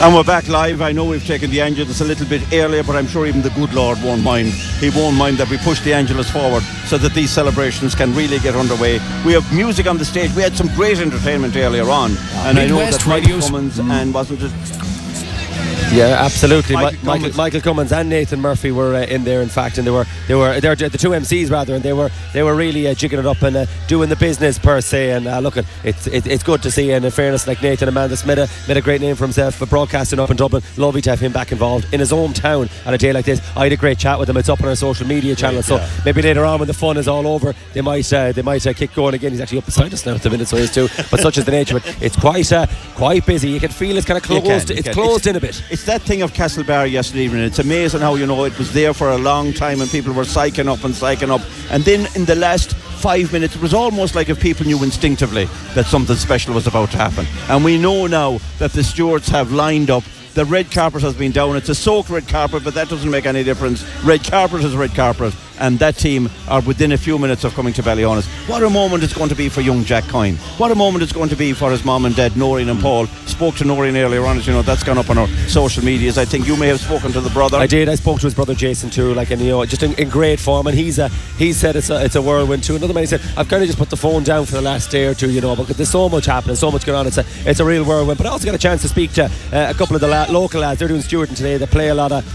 And we're back live. I know we've taken the Angelus a little bit earlier, but I'm sure even the good Lord won't mind. He won't mind that we push the Angelus forward so that these celebrations can really get underway. We have music on the stage. We had some great entertainment earlier on. And I know that Michael Cummins and wasn't it... Yeah, absolutely. Michael Cummins and Nathan Murphy were in there, in fact, and they were the two MCs rather, and they were really jigging it up and doing the business per se. And look, it's good to see. And in fairness, like Nathan, a man that's made a great name for himself for broadcasting up in Dublin. Lovely to have him back involved in his hometown on a day like this. I had a great chat with him. It's up on our social media channel, so maybe later on when the fun is all over, they might kick going again. He's actually up beside us now at the minute, so he is too. But such is the nature of it. It's quite busy. You can feel it's kind of closed. It's closed in a bit. It's that thing of Castlebar yesterday evening. It's amazing how, it was there for a long time and people were psyching up, and then in the last 5 minutes it was almost like if people knew instinctively that something special was about to happen. And we know now that the stewards have lined up. The red carpet has been down. It's a soaked red carpet, but that doesn't make any difference. Red carpet is red carpet, and that team are within a few minutes of coming to Ballyhonus. What a moment it's going to be for young Jack Coyne. What a moment it's going to be for his mum and dad, Noreen and Paul. Spoke to Noreen earlier on, as you know, that's gone up on our social medias. I think you may have spoken to the brother. I did. I spoke to his brother Jason too, just in great form, and he said it's a whirlwind too. Another man, he said, I've kind of just put the phone down for the last day or two, because there's so much happening, so much going on. It's a real whirlwind. But I also got a chance to speak to a couple of the local lads. They're doing stewarding today. They play a lot of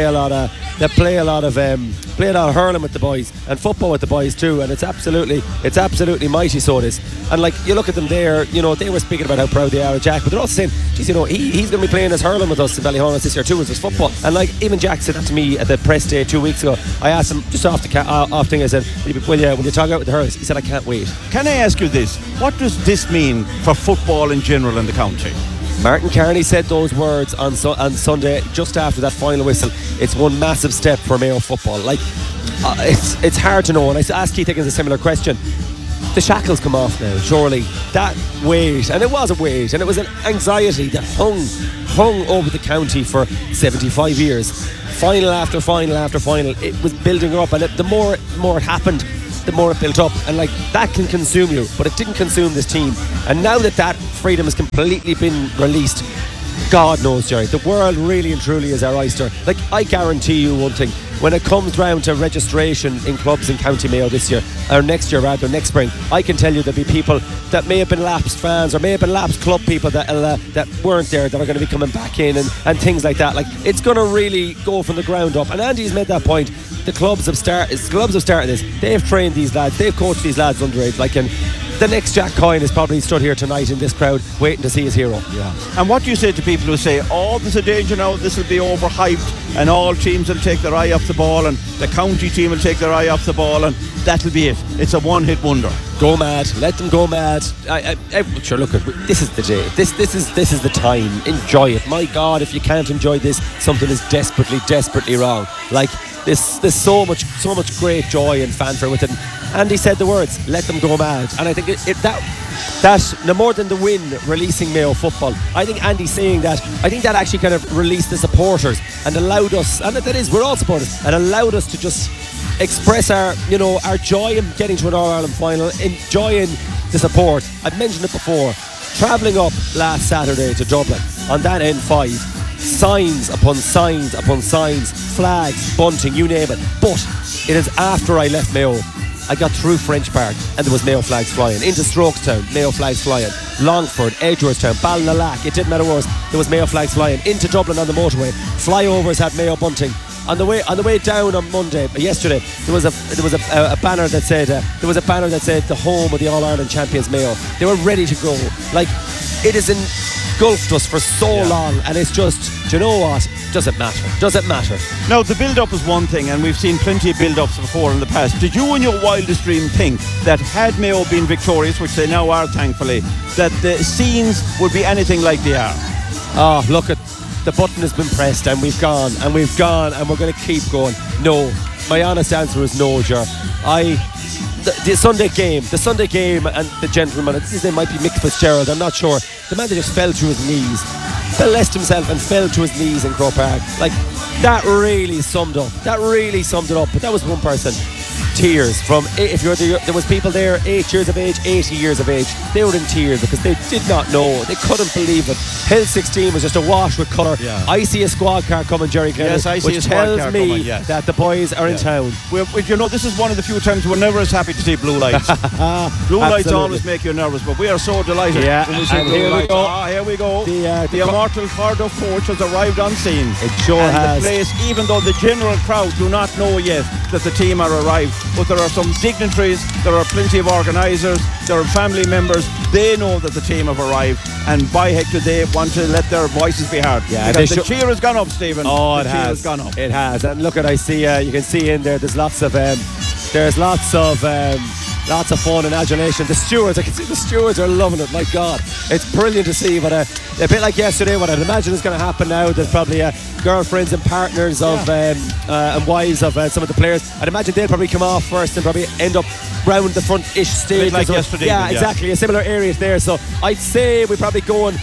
hurling with the boys and football with the boys too, and it's absolutely mighty, so it is. And you look at them there, they were speaking about how proud they are of Jack, but they're also saying, geez, he's going to be playing his hurling with us in Ballyhonus this year too as his football. And even Jack said that to me at the press day 2 weeks ago. I asked him just off thing, I said, will you talk out with the hurlers? He said, I can't wait. Can I ask you this? What does this mean for football in general in the county? Martin Carney said those words on Sunday just after that final whistle. It's one massive step for Mayo football. It's hard to know, and I asked Keith Higgins a similar question. The shackles come off now, surely. That weight, and it was a weight, and it was an anxiety that hung over the county for 75 years. Final after final after final, it was building up, and the more it happened, the more it built up, and that can consume you, but it didn't consume this team. And now that freedom has completely been released, God knows, Jerry, the world really and truly is our oyster. I guarantee you one thing, when it comes round to registration in clubs in County Mayo this year, or next year rather, next spring, I can tell you there'll be people that may have been lapsed fans or may have been lapsed club people that weren't there, that are going to be coming back in and things like that. It's going to really go from the ground up, and Andy's made that point. The clubs have started this. They've trained these lads, they've coached these lads underage, and the next Jack Coyne is probably stood here tonight in this crowd waiting to see his hero. Yeah. And what do you say to people who say, there's a danger now, this will be overhyped and all teams will take their eye off the ball and the county team will take their eye off the ball and that'll be it. It's a one-hit wonder. Go mad. Let them go mad. Sure, look, this is the day. This is the time. Enjoy it. My God, if you can't enjoy this, something is desperately wrong. There's so much great joy and fanfare with it. And he said the words, let them go mad. And I think that no more than the win releasing Mayo football, I think Andy saying that, I think that actually kind of released the supporters and allowed us, and that is, we're all supporters, and allowed us to just express our joy in getting to an All-Ireland final, enjoying the support. I've mentioned it before, travelling up last Saturday to Dublin on that N5, signs upon signs upon signs, flags, bunting, you name it. But it is after I left Mayo, I got through French Park and there was Mayo flags flying. Into Strokestown, Mayo flags flying. Longford, Edgeworthstown, Ballinalack, it didn't matter where it was, there was Mayo flags flying. Into Dublin on the motorway, flyovers had Mayo bunting. On the way down on Monday, yesterday, there was a banner that said the home of the All-Ireland champions Mayo. They were ready to go. It has engulfed us for so long, and it's just, do you know what? Does it matter? Now, the build-up is one thing, and we've seen plenty of build-ups before in the past. Did you in your wildest dream think that had Mayo been victorious, which they now are thankfully, that the scenes would be anything like they are? Look at the button has been pressed and we've gone and we're going to keep going. No, my honest answer is no, Ger. The Sunday game and the gentleman, his name might be Mick Fitzgerald, I'm not sure, the man that just fell to his knees, blessed himself and fell to his knees in Croke Park. That really summed it up, but that was one person. tears. There was people there 8 years of age, 80 years of age. They were in tears because they did not know. They couldn't believe it. Hill 16 was just awash with colour. Yeah. I see a squad car coming, Jerry Glenn, Yes, I see which a squad tells car me coming, yes. that the boys are in town. This is one of the few times we're never as happy to see blue lights. Blue lights Absolutely. always make you nervous, but we are so delighted Yeah, when we see and blue here we lights. go. Here we go. The immortal Cardiff coach has arrived on scene. It sure and has. The place, even though the general crowd do not know yet that the team are arrived, but there are some dignitaries, there are plenty of organisers, there are family members. They know that the team have arrived, and by heck do they want to let their voices be heard. Yeah, because the cheer has gone up, Stephen. Oh, the cheer has gone up. It has. And look at, I see, you can see in there, there's lots of fun and adulation. The stewards, I can see the stewards are loving it. My God, it's brilliant to see. But a bit like yesterday, what I'd imagine is going to happen now, there's probably girlfriends and partners of and wives of some of the players. I'd imagine they'll probably come off first and probably end up round the front-ish stage. Like yesterday. Yeah, exactly. A similar area there. So I'd say we're probably going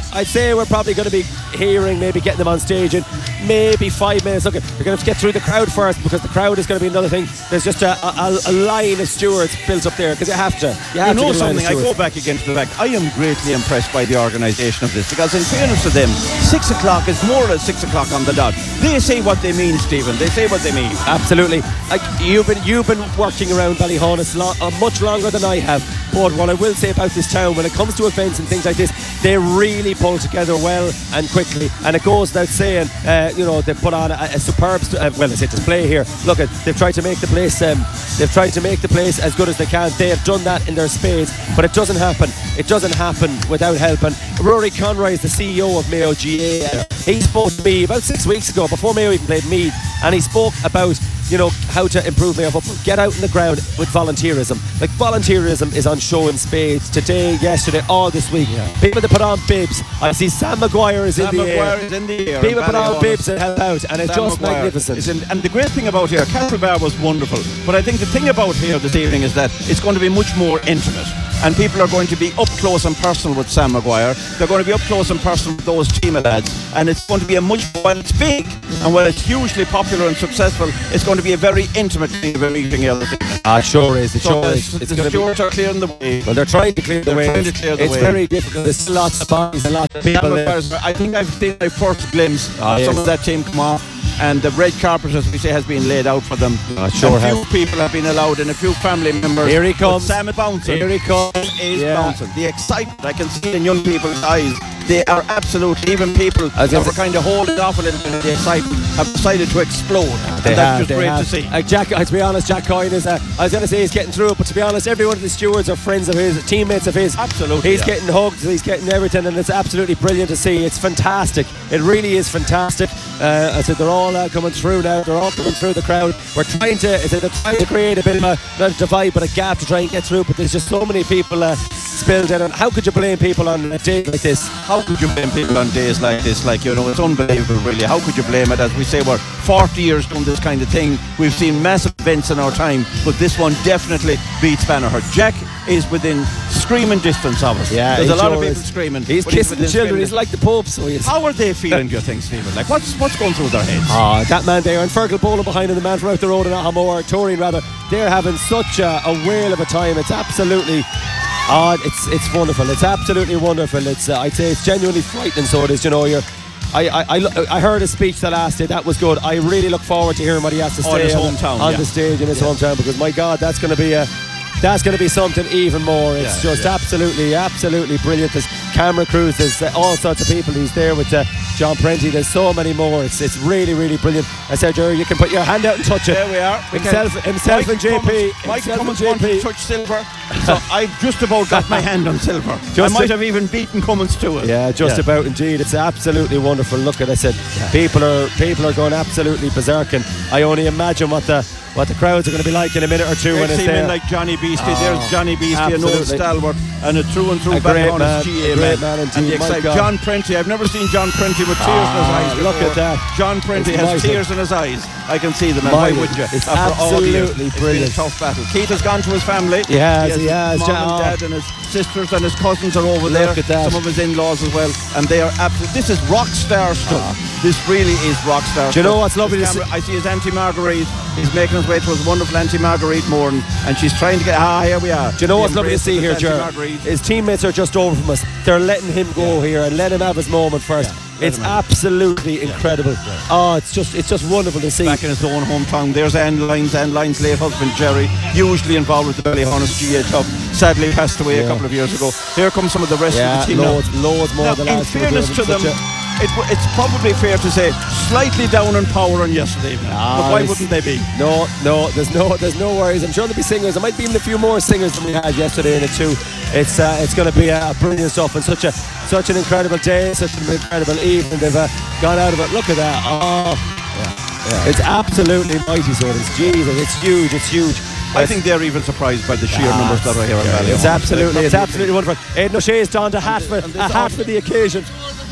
to be hearing, maybe getting them on stage in maybe 5 minutes. Look, we're going to get through the crowd first, because the crowd is going to be another thing. There's just a line of stewards built up there, because you have to. You know something, I go back again to the fact I am greatly impressed by the organisation of this, because in fairness to them, 6 o'clock is more or less 6 o'clock on the dot. They say what they mean, Stephen. They say what they mean. Absolutely. Like, you've been working around Ballyhonus much longer than I have. But what I will say about this town, when it comes to events and things like this, they really pull together well and quickly. And it goes without saying, they put on a superb display here. Look, they've tried to make the place. They've tried to make the place as good as they can. They have done that in their spades, but it doesn't happen. It doesn't happen without help. And Rory Conroy is the CEO of Mayo GA. He spoke to me about 6 weeks ago, before Mayo even played Meath, and he spoke about how to improve Mayo football. Get out in the ground with volunteerism. Like, volunteerism is on show in spades today, yesterday, all this week. Yeah. People that put on bibs. I see Sam Maguire is in the air. People put on bibs and help out, and it's just magnificent. And the great thing about here, Castlebar was wonderful, but I think the thing about here this evening is that it's going to be much more intimate. And people are going to be up close and personal with Sam Maguire. They're going to be up close and personal with those team lads. And it's going to be while it's big and while it's hugely popular and successful, it's going to be a very intimate thing of a meeting here this evening. It sure is. It sure is. The stewards are clearing the way. Well, they're trying to clear the way. It's very difficult. There's lots of bodies, a lot of people there. I think I've seen my first glimpse of some of that team come off. And the red carpet, as we say, has been laid out for them. A few people have been allowed, and a few family members. Here he comes. Sam is bouncing. Here he comes. Bouncing. The excitement I can see in young people's eyes. They are absolutely, even people that were kind of holding off a little bit of the excitement have decided to explode. And that's just great to see. To be honest, Jack Coyne is, I was going to say he's getting through it, but to be honest, every one of the stewards are friends of his, teammates of his. Absolutely. He's getting hugs, he's getting everything, and it's absolutely brilliant to see. It's fantastic. It really is fantastic. I said they're all coming through now. They're all coming through the crowd. We're trying to create a bit of not a divide, but a gap to try and get through. But there's just so many people spilled in. And how could you blame people on a day like this? How could you blame people on days like this? It's unbelievable, really. How could you blame it? As we say, we're 40 years doing this kind of thing. We've seen massive events in our time, but this one definitely beats Bannerhead. Jack is within screaming distance of us. Yeah, there's a lot of people screaming. He's kissing the children. He's like the Pope, so he is. How are they feeling, do you think, Stephen? Like, what's going through their heads? That man there, and Fergal Boland behind him, the man from out the road in Ahamore, Toreen rather, they're having such a whale of a time. It's absolutely it's wonderful. It's absolutely wonderful. It's I'd say it's genuinely frightening. So it is. I heard his speech the last day. That was good. I really look forward to hearing what he has to say on the stage in his hometown, because my God, that's going to be something even more. It's just absolutely brilliant. There's camera crews, there's all sorts of people. He's there with John Prenty. There's so many more. It's really really I said, Jerry, you can put your hand out and touch it. There we are. Himself and JP. Mike Cummins wanted to touch silver, so I just about got my hand on silver. I might have even beaten Cummins to it. Yeah, just about indeed. It's absolutely wonderful. Look at, I said, people are going absolutely berserk, and I only imagine what the crowds are going to be like in a minute or two when it's there. Like Johnny Beastie. There's Johnny Beastie, an old stalwart, and a through and through Ballyhonus GA man indeed. And the excitement. John Prenty. I've never seen John Prenty with tears in his eyes before. Look at that. John Prenty has tears in his eyes. I can see them. And why would you? It's absolutely brilliant. It's been a tough battle. Keith has gone to his family. He has he has. Mom and dad and his sisters and his cousins are over there. Look at that. Some of his in-laws as well, and they are absolutely. This is rock star stuff. This really is rock star. Do you know stuff. what's lovely to His see? camera- I see his Auntie Marguerite. He's making his way to his wonderful Auntie Marguerite Moran, and she's trying to get. Here we are. Do you know what's The lovely to embrace see of here, Auntie Ger? Marguerite. His teammates are just over from us. They're letting him go here and let him have his moment first. let It's him have it. absolutely incredible. Oh, it's just wonderful to see. Back in his own hometown. There's Anne Lyons late husband Jerry, usually involved with the Ballyhonus GA Club, sadly passed away a couple of years ago. Here come some of the rest of the team now. loads more Now, than in last year. fairness to them, it's probably fair to say slightly down in power on yesterday evening. But why wouldn't they be? No, there's no worries. I'm sure there'll be singers. There might be even a few more singers than we had yesterday in it too. It's going to be a brilliant stuff and such an incredible day, such an incredible evening. They've gone out of it. Look at that. Oh, it's absolutely mighty. So it is. Jesus, it's huge. I think they're even surprised by the sheer numbers that are here in Ballyhonus. It's absolutely wonderful. Aidan O'Shea's donned a hat for the occasion.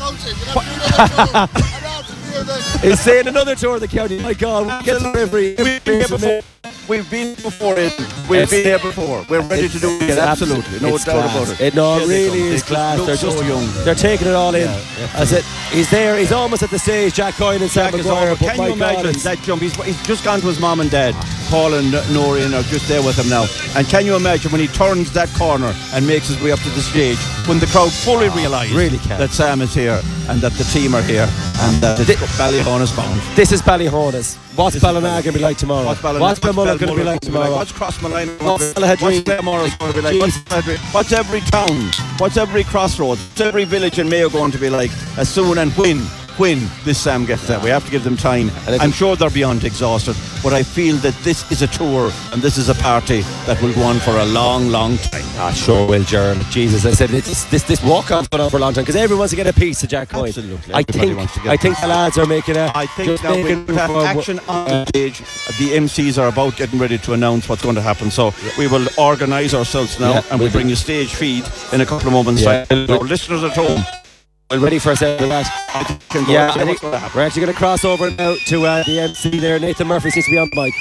He's saying another tour of the county. My God, we get to every. We've been before it. We've been here before. We're ready to do it. Absolutely, no doubt about it. No, it Here they really come. is They class. look They're so just young. They're taking it all in. As it, he's there. He's almost at the stage. Jack Coyne and Sam Jack is Maguire. over. But Can my you God, imagine it's- that jump? He's just gone to his mom and dad. Paul and Noreen are just there with him now. And can you imagine when he turns that corner and makes his way up to the stage, when the crowd fully realise really can. that Sam is here and that the team are here and that it's Ballyhonus bound. This is Ballyhonus. What's Ballina going to be like tomorrow? What's Ballymulla going to be like tomorrow? What's Crossmalina? What's What's Ballyhadreen? Claremore going to be like? What's every town? What's every crossroads? What's every village in Mayo going to be like as soon and when this Sam gets there? We have to give them time. I'm sure they're beyond exhausted, but I feel that this is a tour and this is a party that will go on for a long time. Sure will, Gerald. Jesus, I said this walk-on's going on for a long time because everyone wants to get a piece of Jack Coyne. Absolutely, I everybody wants to get a think the lads are making a. I think just now making with that for- action on the stage, the MCs are about getting ready to announce what's going to happen. So we will organise ourselves now Yeah, and we'll bring you stage feed in a couple of moments. Yeah. Time. Our listeners at home We're ready for a second of that. can go Yeah, and see I what's think going to happen. we're actually going to cross over now to the MC there. Nathan Murphy seems to be on the mic.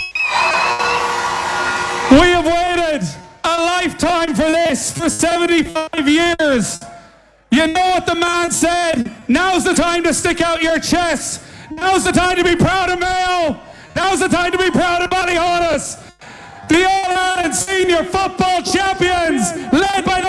We have waited a lifetime for this, for 75 years. You know what the man said? Now's the time to stick out your chest. Now's the time to be proud of Mayo. Now's the time to be proud of Ballyhonus. The All-Ireland Senior Football Champions, led by